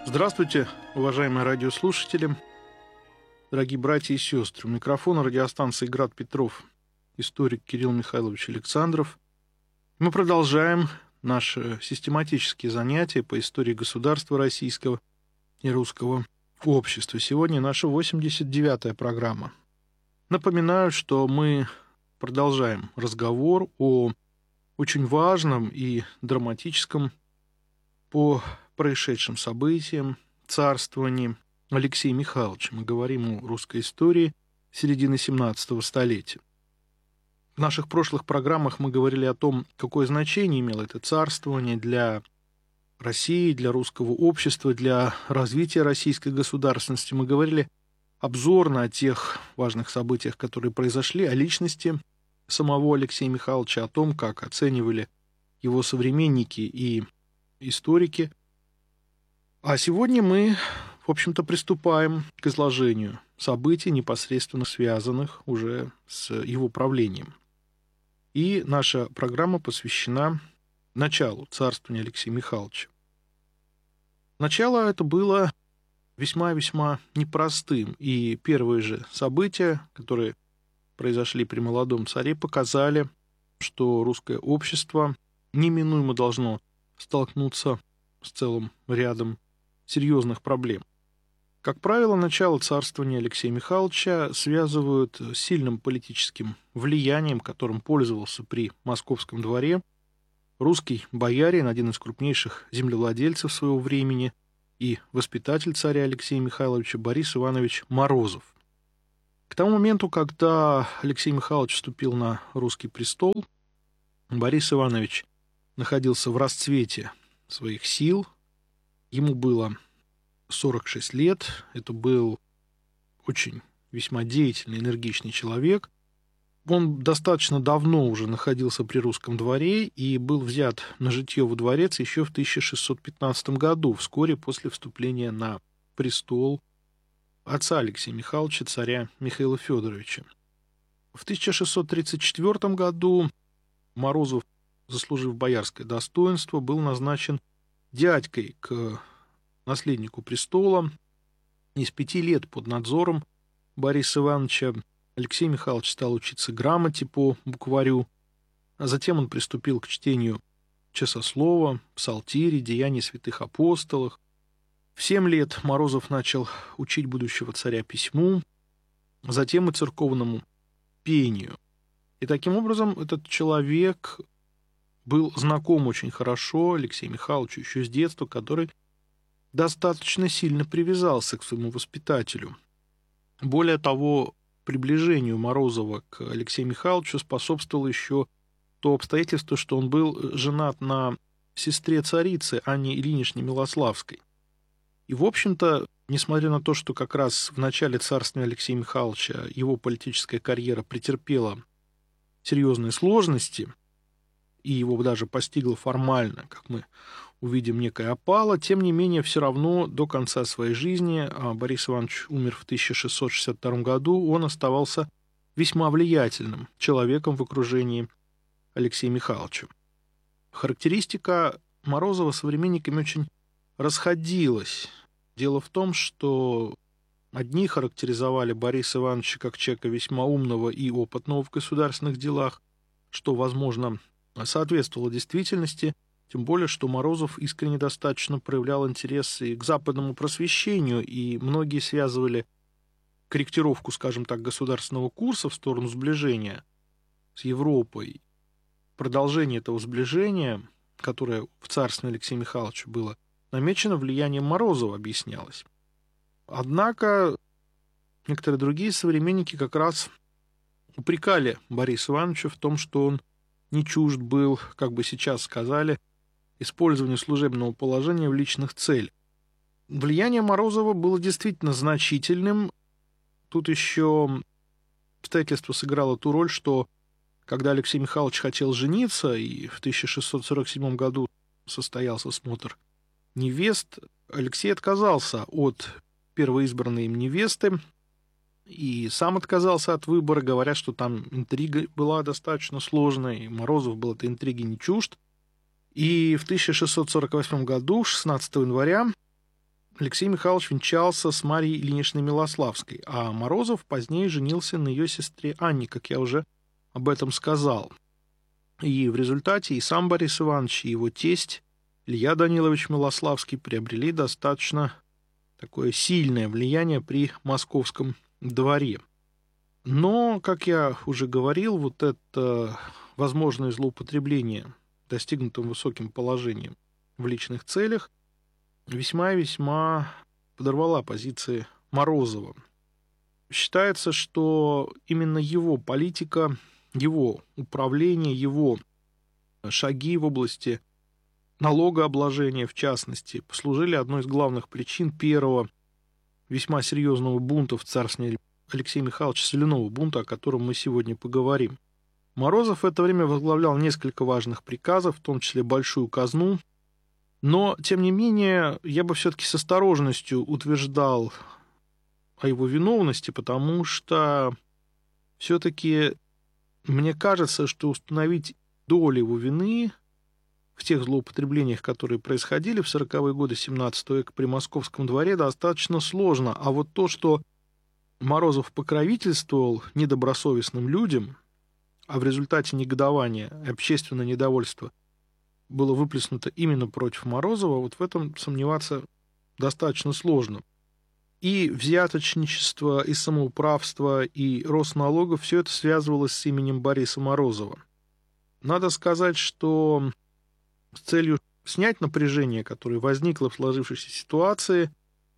Здравствуйте, уважаемые радиослушатели, дорогие братья и сестры. У микрофона радиостанции «Град Петров» историк Кирилл Михайлович Александров. Мы продолжаем наши систематические занятия по истории государства российского и русского общества. Сегодня наша 89-я программа. Напоминаю, что мы продолжаем разговор о очень важном и драматическом по происшедшим событиям царствовании Алексея Михайловича. Мы говорим о русской истории середины XVII столетия. В наших прошлых программах мы говорили о том, какое значение имело это царствование для России, для русского общества, для развития российской государственности. Мы говорили обзорно о тех важных событиях, которые произошли, о личности самого Алексея Михайловича, о том, как оценивали его современники и историки. А сегодня мы, в общем-то, приступаем к изложению событий, непосредственно связанных уже с его правлением. И наша программа посвящена началу царствования Алексея Михайловича. Начало это было весьма-весьма непростым, и первые же события, которые произошли при молодом царе, показали, что русское общество неминуемо должно столкнуться с целым рядом серьезных проблем. Как правило, начало царствования Алексея Михайловича связывают с сильным политическим влиянием, которым пользовался при московском дворе русский боярин, один из крупнейших землевладельцев своего времени и воспитатель царя Алексея Михайловича Борис Иванович Морозов. К тому моменту, когда Алексей Михайлович вступил на русский престол, Борис Иванович находился в расцвете своих сил. Ему было 46 лет. Это был очень весьма деятельный, энергичный человек. Он достаточно давно уже находился при русском дворе и был взят на житье во дворец еще в 1615 году, вскоре после вступления на престол отца Алексея Михайловича, царя Михаила Федоровича. В 1634 году Морозов, заслужив боярское достоинство, был назначен дядькой к наследнику престола. Из 5 лет под надзором Бориса Ивановича Алексей Михайлович стал учиться грамоте по букварю, а затем он приступил к чтению часослова, псалтири, деяний святых апостолов. В 7 лет Морозов начал учить будущего царя письму, затем и церковному пению. И таким образом этот человек был знаком очень хорошо Алексею Михайловичу еще с детства, который достаточно сильно привязался к своему воспитателю. Более того, приближению Морозова к Алексею Михайловичу способствовало еще то обстоятельство, что он был женат на сестре царицы Анне Ильиничне Милославской. И, в общем-то, несмотря на то, что как раз в начале царствования Алексея Михайловича его политическая карьера претерпела серьезные сложности, и его даже постигла формально, как мы увидим, некая опала, тем не менее, все равно до конца своей жизни, а Борис Иванович умер в 1662 году, он оставался весьма влиятельным человеком в окружении Алексея Михайловича. Характеристика Морозова с современниками очень расходилась. Дело в том, что одни характеризовали Бориса Ивановича как человека весьма умного и опытного в государственных делах, что, возможно, соответствовало действительности, тем более, что Морозов искренне достаточно проявлял интерес и к западному просвещению, и многие связывали корректировку, скажем так, государственного курса в сторону сближения с Европой. Продолжение этого сближения, которое в царстве Алексея Михайловича было намечено, влиянием Морозова объяснялось. Однако некоторые другие современники как раз упрекали Бориса Ивановича в том, что он не чужд был, как бы сейчас сказали, использованию служебного положения в личных целях. Влияние Морозова было действительно значительным. Тут еще обстоятельство сыграло ту роль, что когда Алексей Михайлович хотел жениться, и в 1647 году состоялся смотр невест, Алексей отказался от первоизбранной им невесты и сам отказался от выбора, говоря, что там интрига была достаточно сложная, и Морозов был этой интриги не чужд. И в 1648 году, 16 января, Алексей Михайлович венчался с Марьей Ильиничной Милославской, а Морозов позднее женился на ее сестре Анне, как я уже об этом сказал. И в результате и сам Борис Иванович, и его тесть Илья Данилович Милославский приобрели достаточно такое сильное влияние при московском дворе. Но, как я уже говорил, вот это возможное злоупотребление достигнутым высоким положением в личных целях весьма и весьма подорвала позиции Морозова. Считается, что именно его политика, его управление, его шаги в области налогообложения, в частности, послужили одной из главных причин первого весьма серьезного бунта в царстве Алексея Михайловича, соляного бунта, о котором мы сегодня поговорим. Морозов в это время возглавлял несколько важных приказов, в том числе большую казну, но, тем не менее, я бы все-таки с осторожностью утверждал о его виновности, потому что все-таки мне кажется, что установить долю его вины в тех злоупотреблениях, которые происходили в 40-е годы XVII века при московском дворе, достаточно сложно. А вот то, что Морозов покровительствовал недобросовестным людям, а в результате негодования и общественное недовольство было выплеснуто именно против Морозова, вот в этом сомневаться достаточно сложно. И взяточничество, и самоуправство, и рост налогов — все это связывалось с именем Бориса Морозова. Надо сказать, что с целью снять напряжение, которое возникло в сложившейся ситуации,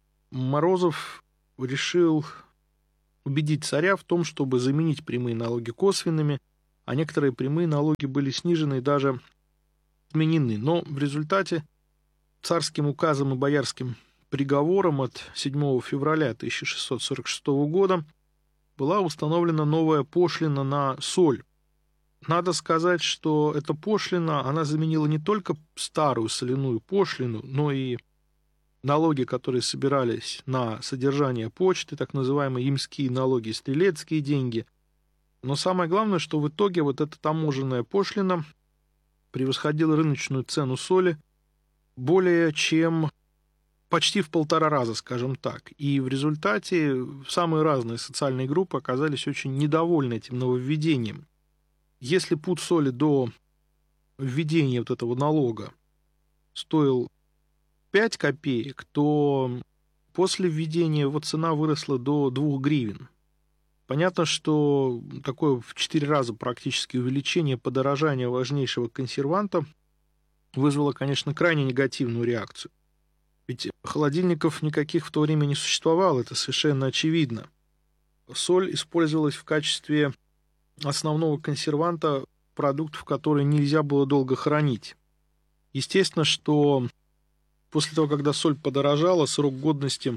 Морозов решил убедить царя в том, чтобы заменить прямые налоги косвенными, а некоторые прямые налоги были снижены и даже отменены. Но в результате царским указом и боярским приговором от 7 февраля 1646 года была установлена новая пошлина на соль. Надо сказать, что эта пошлина, она заменила не только старую соляную пошлину, но и налоги, которые собирались на содержание почты, так называемые ямские налоги, стрелецкие деньги. Но самое главное, что в итоге вот эта таможенная пошлина превосходила рыночную цену соли более чем почти в 1,5 раза, скажем так. И в результате самые разные социальные группы оказались очень недовольны этим нововведением. Если пуд соли до введения вот этого налога стоил 5 копеек, то после введения его цена выросла до 2 гривен. Понятно, что такое в 4 раза практически увеличение подорожания важнейшего консерванта вызвало, конечно, крайне негативную реакцию. Ведь холодильников никаких в то время не существовало, это совершенно очевидно. Соль использовалась в качестве основного консерванта продуктов, которые нельзя было долго хранить. Естественно, что после того, когда соль подорожала, срок годности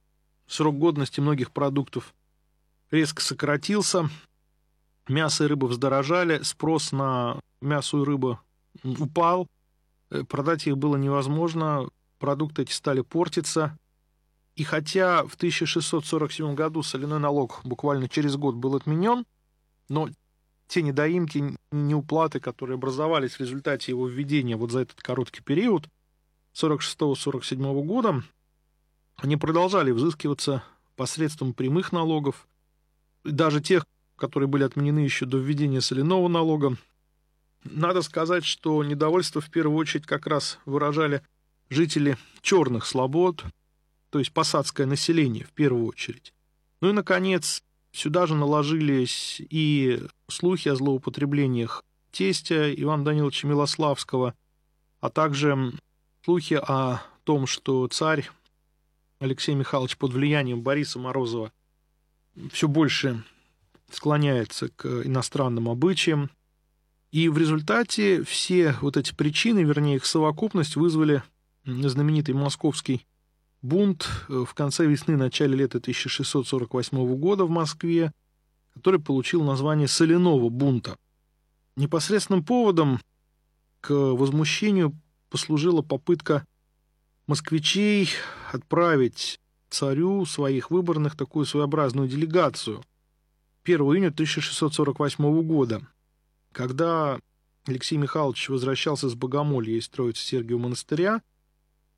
многих продуктов резко сократился, мясо и рыба вздорожали, спрос на мясо и рыбу упал, продать их было невозможно, продукты эти стали портиться. И хотя в 1647 году соляной налог буквально через год был отменен, но те недоимки, неуплаты, которые образовались в результате его введения вот за этот короткий период, 46-47 года, они продолжали взыскиваться посредством прямых налогов, даже тех, которые были отменены еще до введения соляного налога. Надо сказать, что недовольство в первую очередь как раз выражали жители черных слобод, то есть посадское население в первую очередь. Ну и, наконец, сюда же наложились и слухи о злоупотреблениях тестя Ивана Даниловича Милославского, а также слухи о том, что царь Алексей Михайлович под влиянием Бориса Морозова все больше склоняется к иностранным обычаям. И в результате все вот эти причины, вернее их совокупность, вызвали знаменитый московский бунт в конце весны, начале лета 1648 года в Москве, который получил название соляного бунта. Непосредственным поводом к возмущению послужила попытка москвичей отправить царю своих выборных такую своеобразную делегацию 1 июня 1648 года, когда Алексей Михайлович возвращался с Богомолья из Троицы-Сергиева монастыря.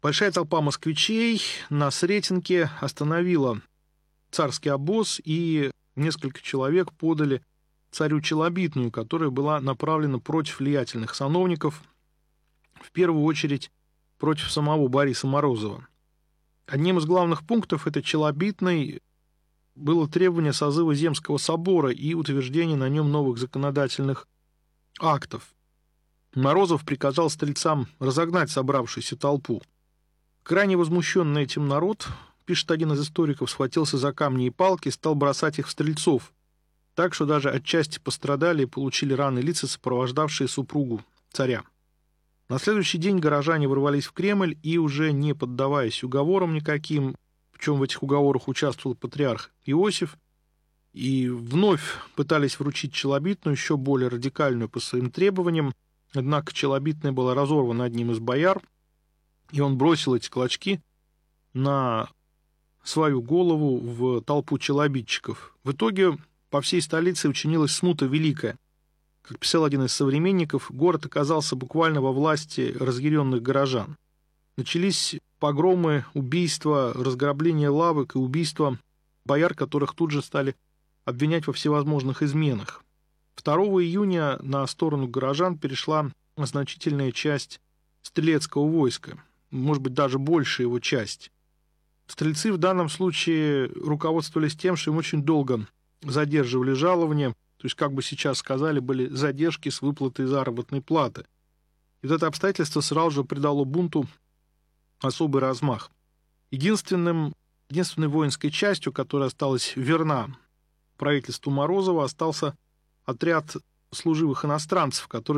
Большая толпа москвичей на Сретенке остановила царский обоз, и несколько человек подали царю челобитную, которая была направлена против влиятельных сановников, в первую очередь против самого Бориса Морозова. Одним из главных пунктов этой челобитной было требование созыва Земского собора и утверждения на нем новых законодательных актов. Морозов приказал стрельцам разогнать собравшуюся толпу. Крайне возмущенный этим народ, пишет один из историков, схватился за камни и палки и стал бросать их в стрельцов, так что даже отчасти пострадали и получили раны лица, сопровождавшие супругу царя. На следующий день горожане ворвались в Кремль и, уже не поддаваясь уговорам никаким, причем в этих уговорах участвовал патриарх Иосиф, и вновь пытались вручить челобитную, еще более радикальную по своим требованиям, однако челобитная была разорвана одним из бояр, и он бросил эти клочки на свою голову в толпу челобитчиков. В итоге по всей столице учинилась смута великая. Как писал один из современников, город оказался буквально во власти разъяренных горожан. Начались погромы, убийства, разграбление лавок и убийства бояр, которых тут же стали обвинять во всевозможных изменах. 2 июня на сторону горожан перешла значительная часть стрелецкого войска, может быть, даже большая его часть. Стрельцы в данном случае руководствовались тем, что им очень долго задерживали жалования, то есть, как бы сейчас сказали, были задержки с выплатой заработной платы. И вот это обстоятельство сразу же придало бунту особый размах. Единственной воинской частью, которая осталась верна правительству Морозова, остался отряд служивых иностранцев, которые